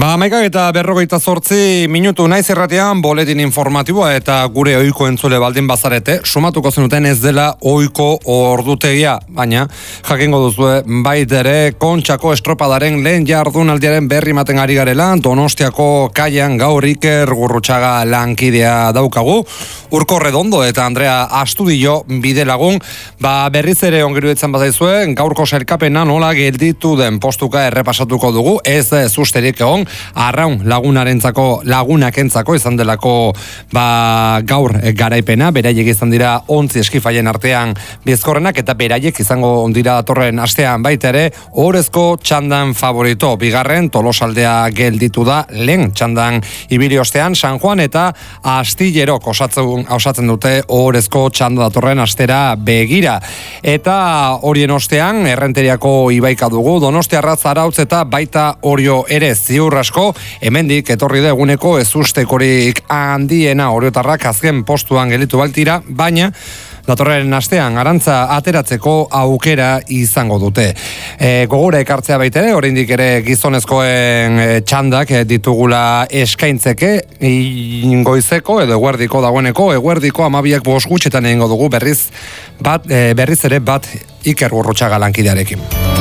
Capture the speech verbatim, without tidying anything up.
Ba, amaikak eta berrogeita zortzi minutu naiz erratean boletin informatiboa eta gure ohiko entzule baldin bazarete, sumatuko zenuten ez dela ohiko ordutegia, baina jakingo duzue baitere Kontxako estropadaren lehen jardunaldiaren berri maten ari garela, Donostiako kaian gaur Iker Gurrutxaga lankidea daukagu, Urko Redondo eta Andrea Astudillo bidelagun, ba berriz ere ongiruetzen bazaizue, gaurko sailkapena nola gelditu den postuka errepasatuko dugu, ez zusterik egon, arraun lagunarentzako lagunakentzako izan delako ba, gaur garaipena, beraiek izan dira ontzi eskifaien artean bizkorrenak eta beraiek izango ondira datorren astean baita ere orezko txandan favorito, bigarren Tolosaldea gelditu da lehen txandan ibili ostean San Juan eta Astillerok osatzen, osatzen dute orezko txanda datorren astera begira eta horien ostean Errenteriako Ibaika dugu, Donostiarra Zarautz eta baita Orio ere ziur asko, hemendik etorri da eguneko ezustekorik handiena oriotarrak azken postuan gelitu baltira, baina datorren astean arantza ateratzeko aukera izango dute. E, gogora ekartzea baita ere, oraindik ere gizonezkoen e, txandak e, ditugula eskaintzeke, goizeko edo eguerdiko dagoeneko, eguerdiko amabiak bost gutxetan egingo dugu berriz bat, e, berriz ere bat Iker Gurrutxaga lankidearekin.